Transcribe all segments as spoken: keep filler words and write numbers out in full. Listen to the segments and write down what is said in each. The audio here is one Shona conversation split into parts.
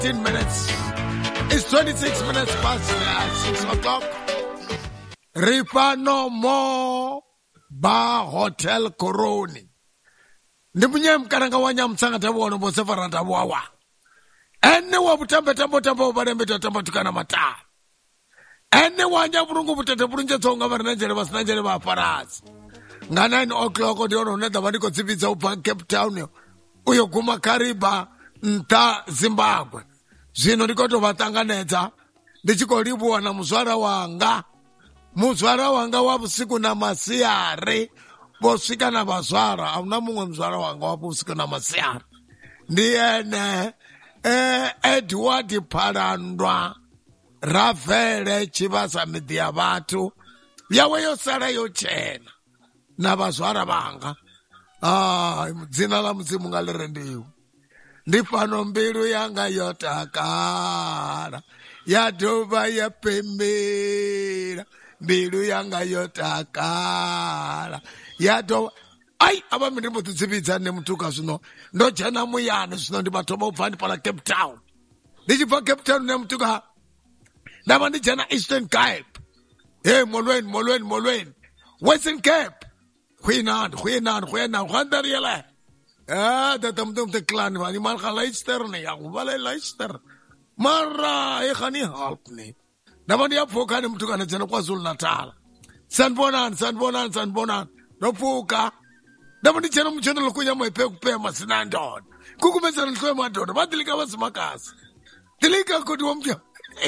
eighteen minutes. It's twenty-six minutes past uh, six o'clock. Ripano Mo Ba Hotel Koroni. Nibunyem karanga wanyam sanga tabu wano bosefara tabu wawa. Ene wabutambe tambo tambo ubarembe tambo tukana mata. Ene wanya burungu butete burunje tonga baranjere basanjere ba paras. Nga nine o'clock odiono neda badiko zibiza upa Cape Town. Uyo kuma kariba nta Zimbabwe. Zino nikoto batanganeza. Ndichiko ribu wana muzwara wanga. Muzwara wanga wabusiku na masiare. Bosika na bazwara. Amna mungu mzwara wanga wabusiku na masiare. Ndiene eh, Edward Parandwa. Rafele chibasa midia batu. Yawe yosara yochena. Na bazwara banga. Ah, zina la mzimu ngalirendiu. Ndipano mbiru yanga yotakara. Yadoba ya pemera. Mbiru yanga yotakara. Yadoba. Ai, aba mirimu tuzibiza ne mtuka suno. Ndo jana muyane suno ndibatoba ufani pala Cape Town. Ndijipa Cape Town ne mtuka. Ndaba ndi jana Eastern Cape. Hey, Molwen, Molwen, Molwen. Western Cape. Huinan, huinan, huinan, huinan yele. Ah, dat hem te klan van die man gaan luisteren, ja, wel luister. Maar ik ga niet helpen. Dan van die afvoka hem toe gaan zijn KwaZulu Natal. San Bonan, San Bonan, San Bonan. No foka. Dan van die channel moet je nog kunya moe pe pe masinandon. Kuku mensen een twee maand doen. Wat dilika was makas. Dilika kuduomja.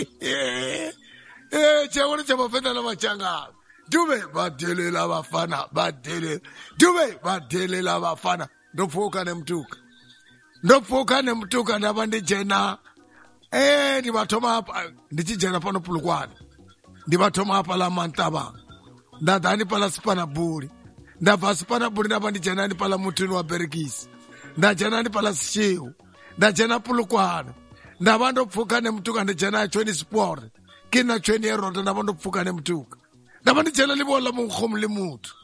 Eh, chawone chama fenda na machanga. Dube badele la bafana, badele. Dube badele la bafana. Ndofoka ne mtuka. Ndofoka ne mtuka ndabandi jena. Eh, ndi batoma hapa. Ndichi jena pano pulukwane. Ndi batoma hapa la mantaba. Ndadani pala sipana buri. Ndava sipana buri ndabandi jena ndi pala mutunu wa berikisi. Ndajena ndi pala sishiu. Ndajena pulukwane. Ndabando pfuka ne mtuka ndi jena chweni sport. Kina chweni erota ndabando pfuka ne mtuka. Ndabandi jena libola mungkhom limutu.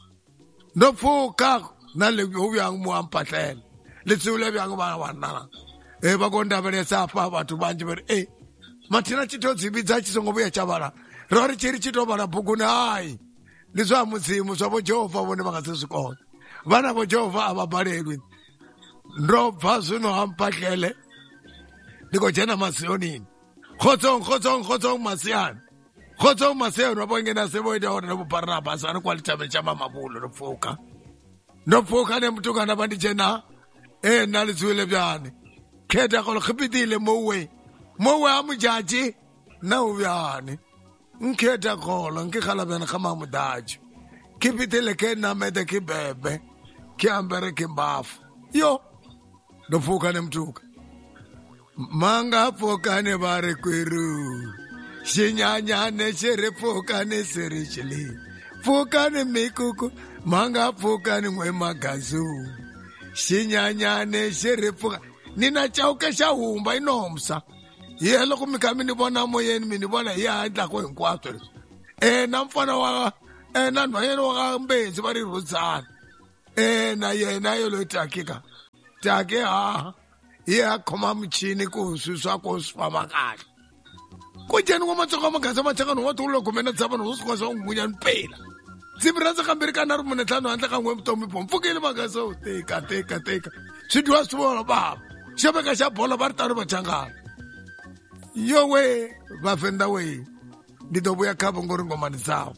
Ndofoka nale ubyangu muampahlele litsule byangu bana wana eh bakonda bele sapa bathu banje bere eh mathina chito dzibidza chisongobuya chabala rori chiri chito bana buguna hayi lizwa muzimu zwabo Jehova bone bangasizikona bana bo Jehova ababalelwi ndobva zwino hampahlele ndiko jena masiyonini khotsong khotsong khotsong masiyana khotsong masiyana wabongena seboyida ora no Barnabas ana kwalithabe chama mabulo lofuka Ndofoka ne mtuka na bandi jena. Eh, nalizwile byane. Keda kolo khipitile mowe. Mowe amujaji. Na ubyane. Nkeda kolo. Nkikhala byane kama mudaji. Kipitile kena mede kibebe. Kiambere kimbafu. Yo. Ndofoka ne mtuka. Manga foka ne bare kwiru. Shinyanya ne shere foka ne sere chili. Foka ne mikuku. Manga foka ni mwe magazu. Shinyanyane shere foka. Nina chauke sha humba inomsa. Ye loko mikamini bona moyeni mini bona ya ndla ko hinkwatso. Eh na mfana wa eh na nhwanyana wa mbezi bari rudzana. Eh na yena yo lo takika. Take ha. Ye akhoma mchini ku swiswa ko sifama kahle. Ko jeni ngoma tsoko magaza mathaka no wathi lo gomena tsaba no usikwaza ungunya mpela. Zibranza kambirika na rumune tano handla ka ngwe mtomi pom fukile magaso teka teka teka sidwa sibona baba shebeka sha bola bar taro bachanga yo we bafenda we ndidobuya khabo ngori ngoma ndzawo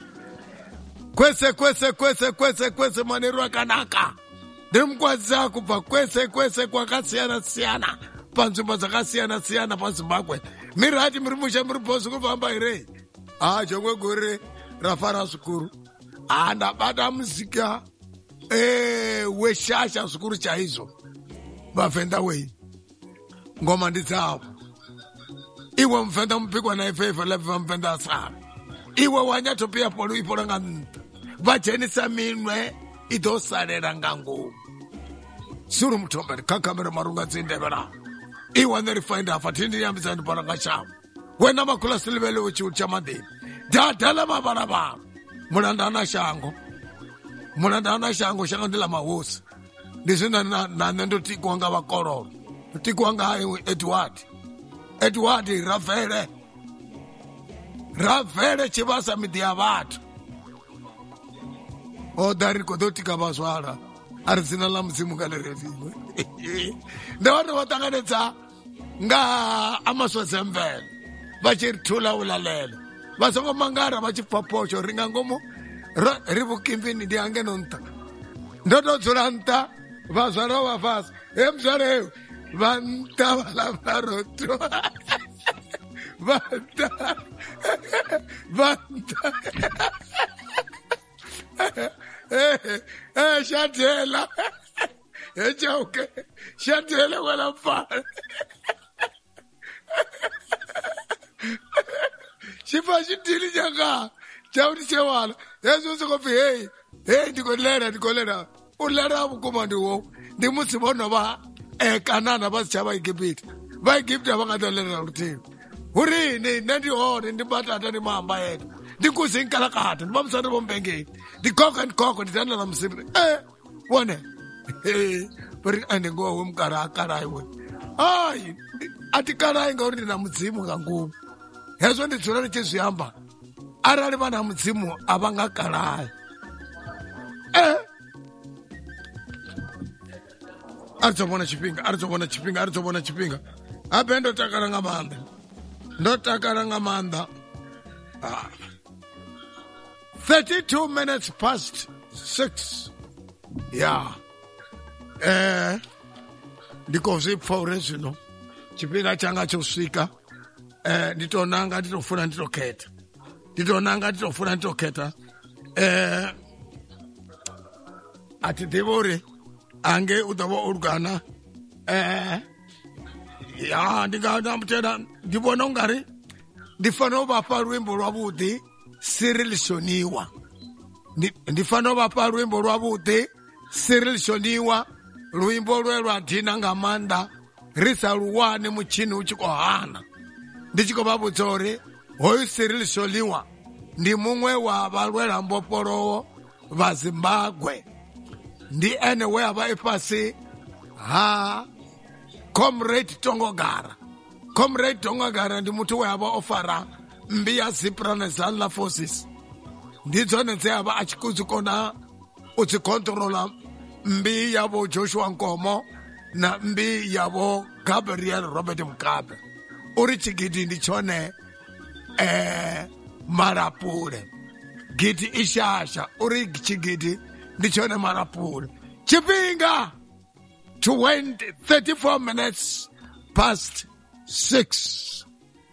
kwese kwese kwese kwese kwese manero akanaka ndimkwaza kubva kwese kwese kwakasiyana siyana panzvimbo dzakasiyana siyana paZimbabwe miri hati muri musha muri bosi kufamba ire ah jongwe gore rafara zvikuru anda bada muzika eh weshasha zvikuru chaizvo bafenda we ngoma nditsawo iwe mfenda mpikwa na ifefe lefa mfenda sa iwe wanyatopia polo ipolanga vajenisa minwe idosalera ngango suru mtombe kakamera marunga tsindebera iwe neri find afa tindi yambisa ndipolanga chawo wena makula silibele uchi uchamade dadala mabaraba munandana shango munandana shango shango ndila mawosi ndizina na na ndo tikwanga vakororo tikwanga Edward Edward Ravele Ravele chivasa miti ya watu o dari kodoti kabaswara arzina la mzimu galerevimwe ndawano watanganetsa nga amaswazemvele vachirithula ulalela vasongo mangara vachipapocho ringa ngomo rivukimbini ndiange nonta ndotodzula nta vazwara vafasa emzwareyo vanta valavlaroto vanta vanta eh shatela ejoke shatela wala mfana shifa shitili janga chawdi chewala yesu sokofi hey hey ndikolera ndikolera ulera bukomandi wo ndimusibono ba e kanana basichaba igibiti ba igibiti abangadolera ruthini urini nendi hone ndibatata ni mamba yethu ndikuzinkala kade ndibamsana bombengeni ndikhoka ndikhoka ndidana la msibi eh wona eh bari ande ngo umkara karayi we hayi atikarayi ngauri ndina mudzimu ngangubo hezwo ndidzula ndichiziyamba arali vana mudzimu avangakarayi eh arizobona chipinga arizobona chipinga arizobona chipinga abe ndotakala nga manda ndotakala nga manda ah. thirty-two minutes past six yeah eh ndikozipfa urezvino chipinga changa chosvika eh nditonanga nditofuna nditoketa nditonanga nditofuna nditoketa eh ati devore ange udava urugana eh ya ndingana mutera ndibona ungari ndifana ubapa rwimbo rwabudi Cyril Shoniwa ndifana ubapa rwimbo rwabudi Cyril Shoniwa rwimbo rwe rwadina ngamanda risa ruwane muchini uchikohana ndichiko babutsori hoyu Cyril Shoniwa ndi mumwe wa balwela mboporowo va Zimbabwe ndi ene we ava epasi ha Comrade Tongogara Comrade Tongogara ndi mutu we ava ofara mbi ya Zipra na Zanla Forces ndidzone dze ava achikuzikona utsikontrola mbi yavo Joshua Nkomo na mbi yavo Gabriel Robert Mugabe uri chigidi ndichone eh marapule gidi ishasha uri chigidi ndichone marapule chipinga twenty thirty-four minutes past six